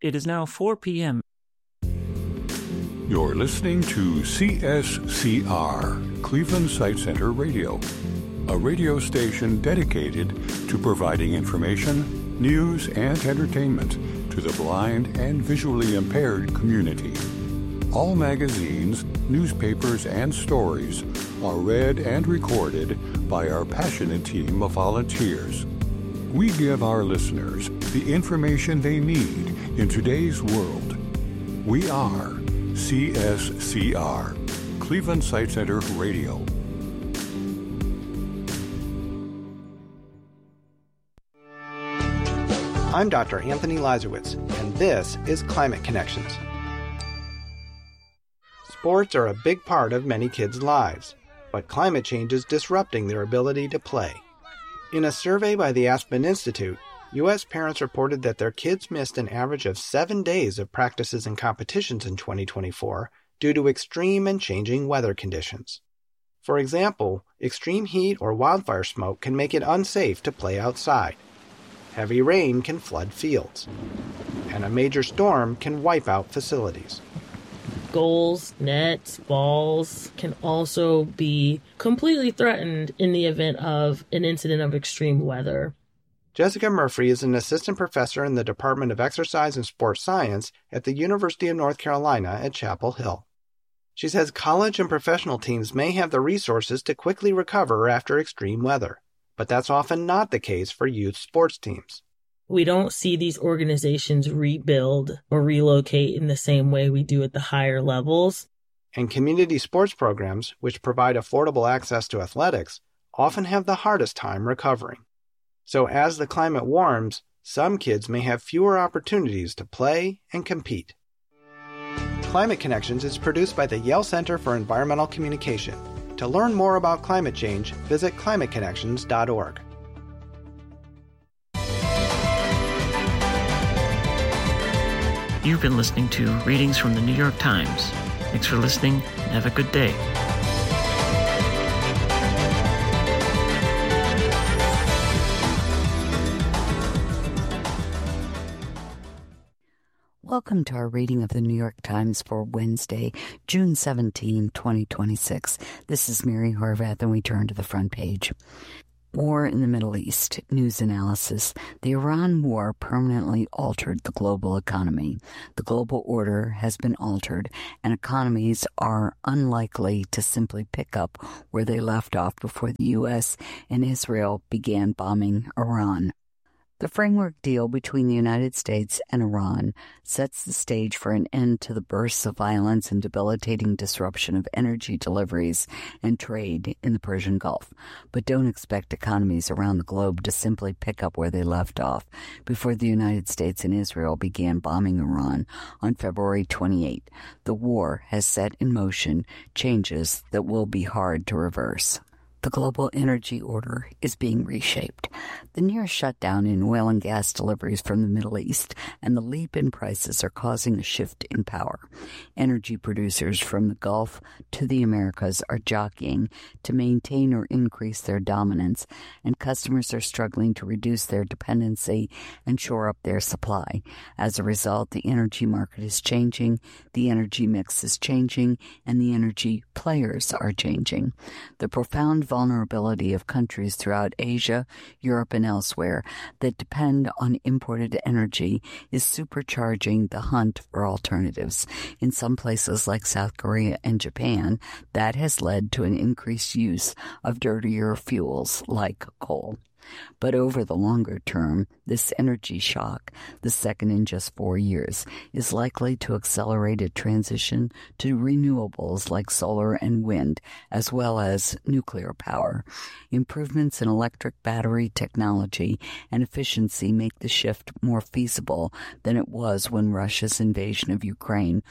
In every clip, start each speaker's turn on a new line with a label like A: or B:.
A: It is now 4 p.m.
B: You're listening to CSCR, Cleveland Sight Center Radio, a radio station dedicated to providing information, news, and entertainment to the blind and visually impaired community. All magazines, newspapers, and stories are read and recorded by our passionate team of volunteers. We give our listeners the information they need in today's world. We are CSCR, Cleveland Sight Center Radio.
C: I'm Dr. Anthony Lazarowitz, and this is Climate Connections. Sports are a big part of many kids' lives, but climate change is disrupting their ability to play. In a survey by the Aspen Institute, U.S. parents reported that their kids missed an average of 7 days of practices and competitions in 2024 due to extreme and changing weather conditions. For example, extreme heat or wildfire smoke can make it unsafe to play outside. Heavy rain can flood fields, and a major storm can wipe out facilities.
D: Goals, nets, balls can also be completely threatened in the event of an incident of extreme weather.
C: Jessica Murphy is an assistant professor in the Department of Exercise and Sports Science at the University of North Carolina at Chapel Hill. She says college and professional teams may have the resources to quickly recover after extreme weather, but that's often not the case for youth sports teams.
D: We don't see these organizations rebuild or relocate in the same way we do at the higher levels.
C: And community sports programs, which provide affordable access to athletics, often have the hardest time recovering. So as the climate warms, some kids may have fewer opportunities to play and compete. Climate Connections is produced by the Yale Center for Environmental Communication. To learn more about climate change, visit climateconnections.org.
A: You've been listening to readings from the New York Times. Thanks for listening and have a good day.
E: Welcome to our reading of the New York Times for Wednesday, June 17, 2026. This is Mary Horvath, and we turn to the front page. War in the Middle East. News analysis. The Iran war permanently altered the global economy. The global order has been altered, and economies are unlikely to simply pick up where they left off before the U.S. and Israel began bombing Iran. The framework deal between the United States and Iran sets the stage for an end to the bursts of violence and debilitating disruption of energy deliveries and trade in the Persian Gulf. But don't expect economies around the globe to simply pick up where they left off before the United States and Israel began bombing Iran on February 28. The war has set in motion changes that will be hard to reverse. The global energy order is being reshaped. The near shutdown in oil and gas deliveries from the Middle East and the leap in prices are causing a shift in power. Energy producers from the Gulf to the Americas are jockeying to maintain or increase their dominance, and customers are struggling to reduce their dependency and shore up their supply. As a result, the energy market is changing, the energy mix is changing, and the energy players are changing. The profound vulnerability of countries throughout Asia, Europe, and elsewhere that depend on imported energy is supercharging the hunt for alternatives. In some places like South Korea and Japan, that has led to an increased use of dirtier fuels like coal. But over the longer term, this energy shock, the second in just 4 years, is likely to accelerate a transition to renewables like solar and wind, as well as nuclear power. Improvements in electric battery technology and efficiency make the shift more feasible than it was when Russia's invasion of Ukraine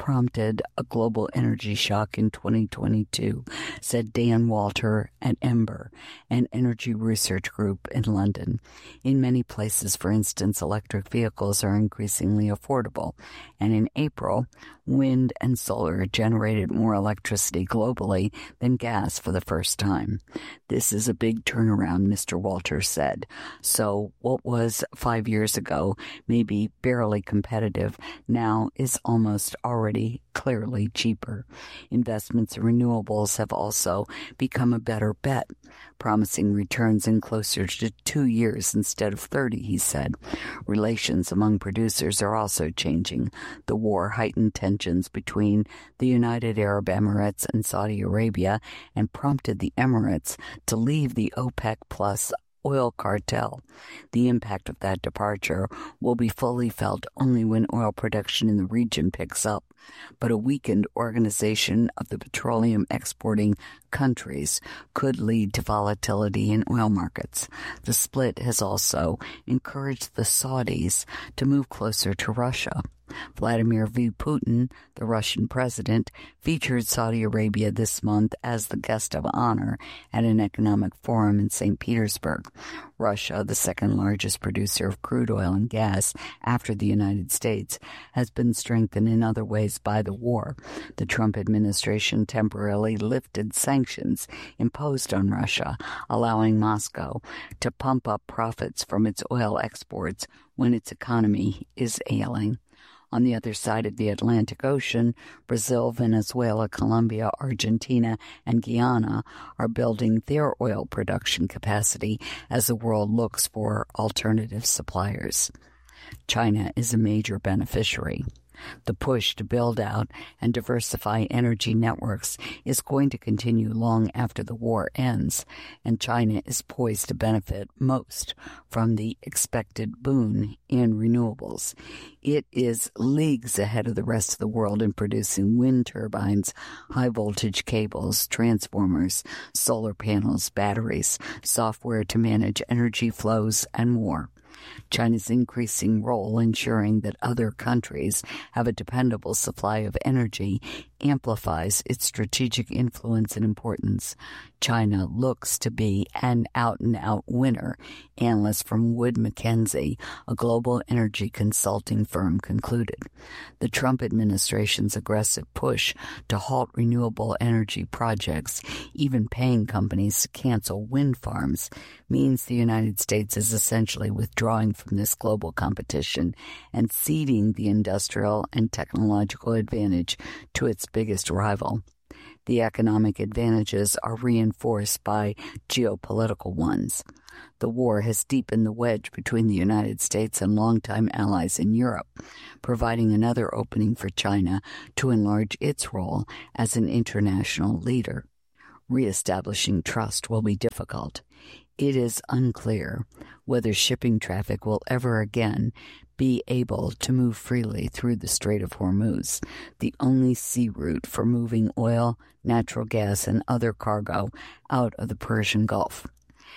E: prompted a global energy shock in 2022, said Dan Walter at Ember, an energy research group in London. In many places, for instance, electric vehicles are increasingly affordable, and in April, wind and solar generated more electricity globally than gas for the first time. This is a big turnaround, Mr. Walters said. So what was 5 years ago maybe barely competitive now is almost already clearly cheaper. Investments in renewables have also become a better bet, promising returns in closer to 2 years instead of 30, he said. Relations among producers are also changing. The war heightened tensions between the United Arab Emirates and Saudi Arabia and prompted the Emirates to leave the OPEC Plus oil cartel. The impact of that departure will be fully felt only when oil production in the region picks up, but a weakened organization of the petroleum exporting countries could lead to volatility in oil markets. The split has also encouraged the Saudis to move closer to Russia. Vladimir V. Putin, the Russian president, featured Saudi Arabia this month as the guest of honor at an economic forum in St. Petersburg. Russia, the second largest producer of crude oil and gas after the United States, has been strengthened in other ways by the war. The Trump administration temporarily lifted sanctions imposed on Russia, allowing Moscow to pump up profits from its oil exports when its economy is ailing. On the other side of the Atlantic Ocean, Brazil, Venezuela, Colombia, Argentina, and Guyana are building their oil production capacity as the world looks for alternative suppliers. China is a major beneficiary. The push to build out and diversify energy networks is going to continue long after the war ends, and China is poised to benefit most from the expected boon in renewables. It is leagues ahead of the rest of the world in producing wind turbines, high-voltage cables, transformers, solar panels, batteries, software to manage energy flows, and more. China's increasing role ensuring that other countries have a dependable supply of energy amplifies its strategic influence and importance. China looks to be an out-and-out winner, analysts from Wood Mackenzie, a global energy consulting firm, concluded. The Trump administration's aggressive push to halt renewable energy projects, even paying companies to cancel wind farms, means the United States is essentially withdrawing from this global competition and ceding the industrial and technological advantage to its biggest rival. The economic advantages are reinforced by geopolitical ones. The war has deepened the wedge between the United States and longtime allies in Europe, providing another opening for China to enlarge its role as an international leader. Reestablishing trust will be difficult. It is unclear whether shipping traffic will ever again be able to move freely through the Strait of Hormuz, the only sea route for moving oil, natural gas, and other cargo out of the Persian Gulf.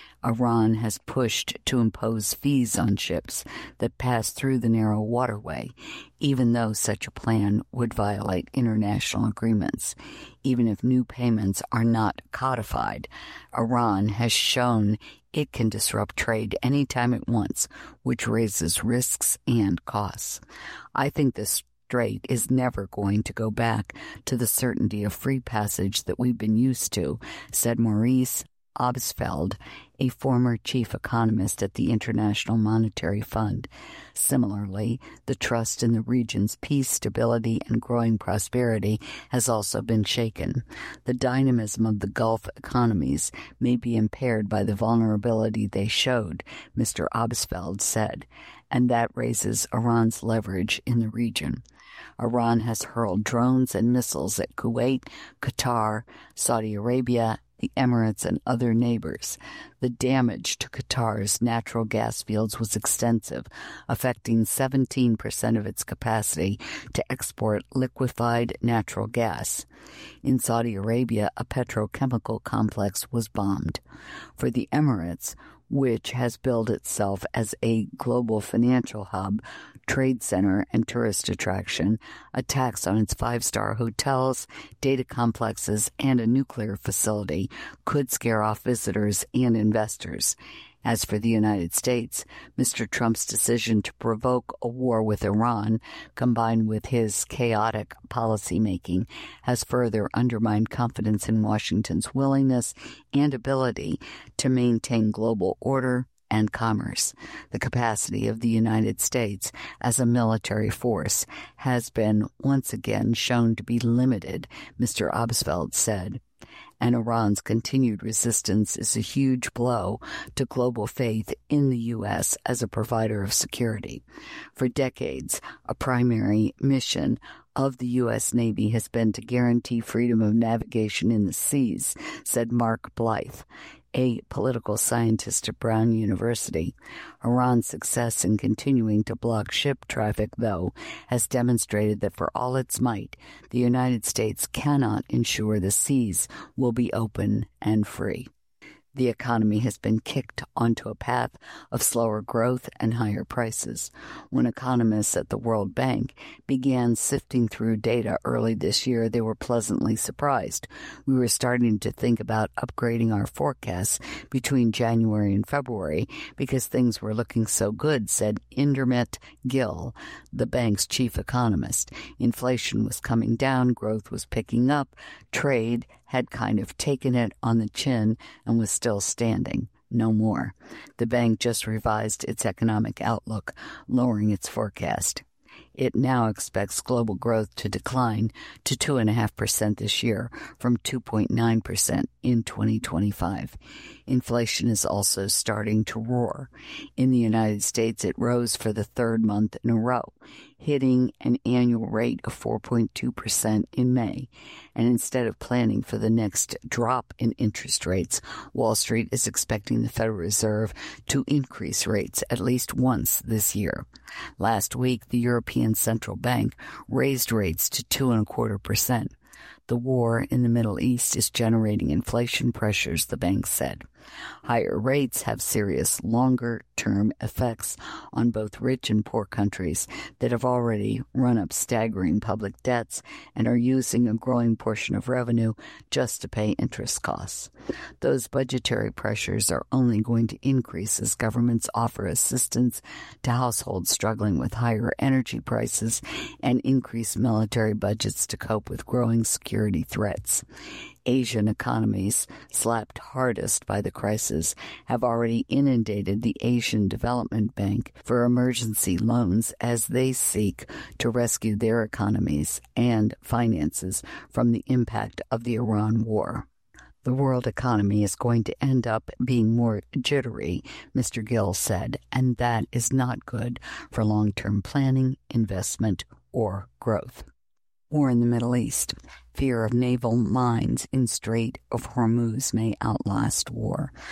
E: Iran has pushed to impose fees on ships that pass through the narrow waterway, even though such a plan would violate international agreements. Even if new payments are not codified, Iran has shown it can disrupt trade anytime it wants, which raises risks and costs. I think this Strait is never going to go back to the certainty of free passage that we've been used to, said Maurice Obstfeld, a former chief economist at the International Monetary Fund. Similarly, the trust in the region's peace, stability, and growing prosperity has also been shaken. The dynamism of the Gulf economies may be impaired by the vulnerability they showed, Mr. Obstfeld said, and that raises Iran's leverage in the region. Iran has hurled drones and missiles at Kuwait, Qatar, Saudi Arabia, the Emirates, and other neighbors. The damage to Qatar's natural gas fields was extensive, affecting 17% of its capacity to export liquefied natural gas. In Saudi Arabia, a petrochemical complex was bombed. For the Emirates, which has billed itself as a global financial hub, trade center, and tourist attraction, attacks on its five-star hotels, data complexes, and a nuclear facility could scare off visitors and investors. As for the United States, Mr. Trump's decision to provoke a war with Iran, combined with his chaotic policymaking, has further undermined confidence in Washington's willingness and ability to maintain global order and commerce. The capacity of the United States as a military force has been once again shown to be limited, Mr. Obsfeld said. And Iran's continued resistance is a huge blow to global faith in the U.S. as a provider of security. For decades, a primary mission of the U.S. Navy has been to guarantee freedom of navigation in the seas, said Mark Blythe, a political scientist at Brown University. Iran's success in continuing to block ship traffic, though, has demonstrated that for all its might, the United States cannot ensure the seas will be open and free. The economy has been kicked onto a path of slower growth and higher prices. When economists at the World Bank began sifting through data early this year, they were pleasantly surprised. We were starting to think about upgrading our forecasts between January and February because things were looking so good, said Indermit Gill, the bank's chief economist. Inflation was coming down, growth was picking up, trade had kind of taken it on the chin and was still standing. No more. The bank just revised its economic outlook, lowering its forecast. It now expects global growth to decline to 2.5% this year from 2.9% in 2025. Inflation is also starting to roar. In the United States, it rose for the third month in a row, hitting an annual rate of 4.2% in May. And instead of planning for the next drop in interest rates, Wall Street is expecting the Federal Reserve to increase rates at least once this year. Last week, the European Central Bank raised rates to 2.25%. The war in the Middle East is generating inflation pressures, the bank said. Higher rates have serious longer-term effects on both rich and poor countries that have already run up staggering public debts and are using a growing portion of revenue just to pay interest costs. Those budgetary pressures are only going to increase as governments offer assistance to households struggling with higher energy prices and increase military budgets to cope with growing security threats. Asian economies, slapped hardest by the crisis, have already inundated the Asian Development Bank for emergency loans as they seek to rescue their economies and finances from the impact of the Iran war. The world economy is going to end up being more jittery, Mr. Gill said, and that is not good for long-term planning, investment, or growth. War in the Middle East. Fear of naval mines in Strait of Hormuz may outlast war.